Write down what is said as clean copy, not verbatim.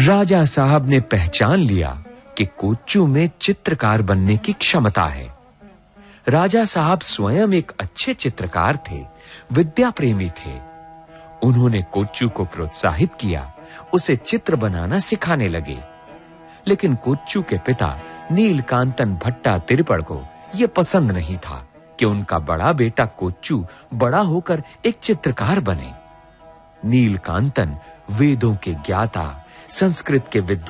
राजा साहब ने पहचान लिया कि कोच्चू में चित्रकार बनने की क्षमता है। राजा साहब स्वयं एक अच्छे चित्रकार थे, विद्या प्रेमी थे। उन्होंने कोच्चू को प्रोत्साहित किया, उसे चित्र बनाना सिखाने लगे। लेकिन कोच्चू के पिता नीलकांतन भट्टा तिरुपड़ को यह पसंद नहीं था कि उनका बड़ा बेटा कोच्चू बड़ा होकर एक चित्रकार बने। नीलकांतन वेदों के ज्ञाता, संस्कृत के विद्वान